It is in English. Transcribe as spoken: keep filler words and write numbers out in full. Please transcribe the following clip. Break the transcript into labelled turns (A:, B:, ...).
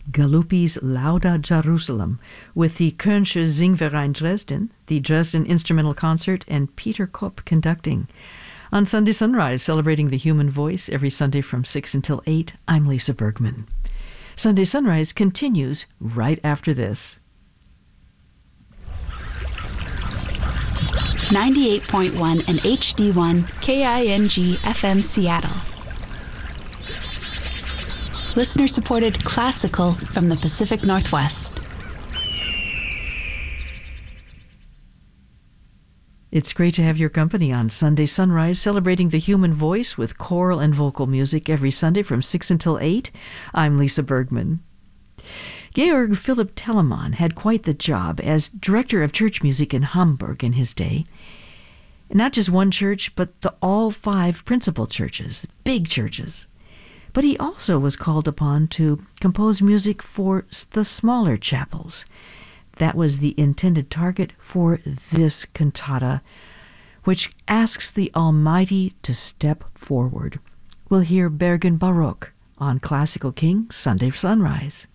A: Galuppi's Lauda Jerusalem with the Kölnische Singverein Dresden, the Dresden Instrumental Concert, and Peter Kopp conducting. On Sunday Sunrise, celebrating the human voice every Sunday from six until eight, I'm Lisa Bergman. Sunday Sunrise continues right after this.
B: ninety-eight point one and H D one K I N G F M Seattle. Listener-supported classical from the Pacific Northwest.
A: It's great to have your company on Sunday Sunrise, celebrating the human voice with choral and vocal music every Sunday from six until eight. I'm Lisa Bergman. Georg Philipp Telemann had quite the job as director of church music in Hamburg in his day. Not just one church, but the all five principal churches, big churches. But he also was called upon to compose music for the smaller chapels. That was the intended target for this cantata, which asks the Almighty to step forward. We'll hear Bergen Baroque on Classical King Sunday Sunrise.